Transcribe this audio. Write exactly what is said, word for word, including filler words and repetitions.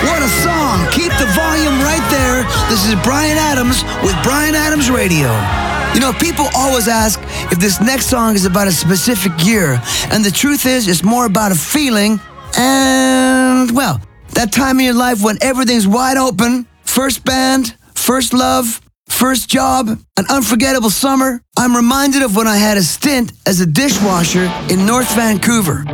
What a song. Keep the volume right there. This is Bryan Adams with Bryan Adams Radio. You know, people always ask if this next song is about a specific year. And the truth is, it's more about a feeling and, well, that time in your life when everything's wide open. First band, first love, first job, an unforgettable summer. I'm reminded of when I had a stint as a dishwasher in North Vancouver.